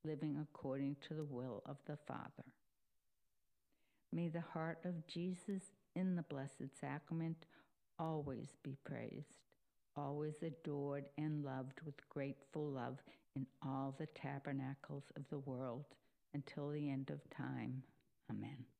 living according to the will of the Father. May the heart of Jesus in the Blessed Sacrament always be praised, always adored and loved with grateful love in all the tabernacles of the world until the end of time. Amen.